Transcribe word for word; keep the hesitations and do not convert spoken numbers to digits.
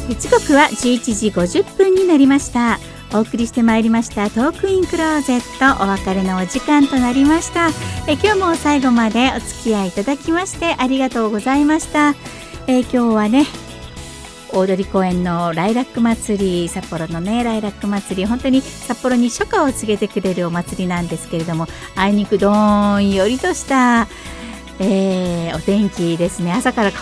時刻はじゅういちじごじゅっぷんになりました。お送りしてまいりましたトークインクローゼット、お別れのお時間となりました。え今日も最後までお付き合いいただきましてありがとうございました。え今日はね、大通公園のライラック祭り、札幌のねライラック祭り、本当に札幌に初夏を告げてくれるお祭りなんですけれども、あいにくどんよりとした、えー、お天気ですね。朝から